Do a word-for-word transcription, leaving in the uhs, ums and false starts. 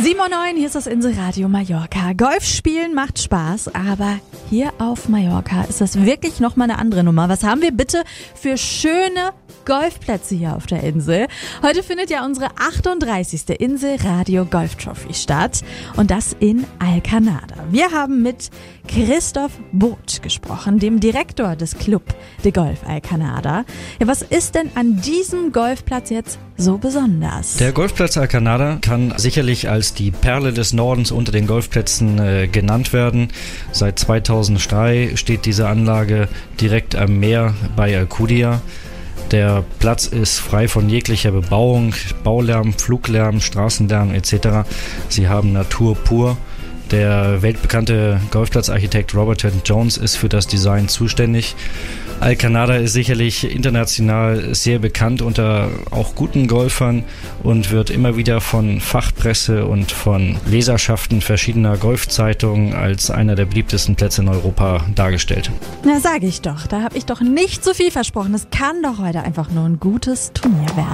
sieben Uhr neun, hier ist das Inselradio Mallorca. Golf spielen macht Spaß, aber hier auf Mallorca ist das wirklich nochmal eine andere Nummer. Was haben wir bitte für schöne Golfplätze hier auf der Insel? Heute findet ja unsere achtunddreißigste Inselradio Golf Trophy statt und das in Alcanada. Wir haben mit Christoph Both gesprochen, dem Direktor des Club de Golf Alcanada. Ja, was ist denn an diesem Golfplatz jetzt so besonders? Der Golfplatz Alcanada kann sicherlich als die Perle des Nordens unter den Golfplätzen äh, genannt werden. Seit zweitausenddrei steht diese Anlage direkt am Meer bei Alcudia. Der Platz ist frei von jeglicher Bebauung, Baulärm, Fluglärm, Straßenlärm et cetera. Sie haben Natur pur. Der weltbekannte Golfplatzarchitekt Robert Jones ist für das Design zuständig. Alcanada ist sicherlich international sehr bekannt unter auch guten Golfern und wird immer wieder von Fachpresse und von Leserschaften verschiedener Golfzeitungen als einer der beliebtesten Plätze in Europa dargestellt. Na, sag ich doch, da habe ich doch nicht zu viel versprochen. Es kann doch heute einfach nur ein gutes Turnier werden.